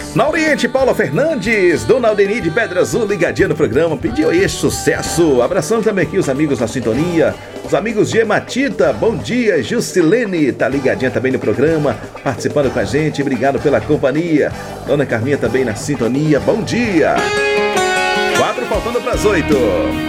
Na Oriente, Paula Fernandes, Dona Aldeni de Pedra Azul, ligadinha no programa, pediu esse sucesso. Abração também aqui os amigos na sintonia, os amigos de Ematita, bom dia. Juscelene tá ligadinha também no programa, participando com a gente, obrigado pela companhia. Dona Carminha também na sintonia, bom dia. 4 faltando para as 8.